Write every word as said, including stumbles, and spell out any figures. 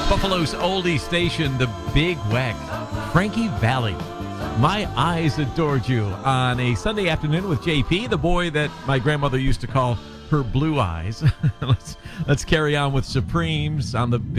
Buffalo's oldie station, the Big Weck, Frankie Valli. My Eyes Adored You on a Sunday afternoon with J P, the boy that my grandmother used to call her blue eyes. let's let's carry on with Supremes on the